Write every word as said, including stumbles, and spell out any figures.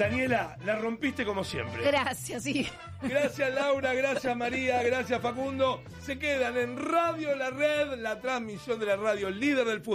Daniela, la rompiste como siempre. Gracias, sí. Gracias Laura, gracias María, gracias Facundo. Se quedan en Radio La Red, la transmisión de la radio líder del fútbol.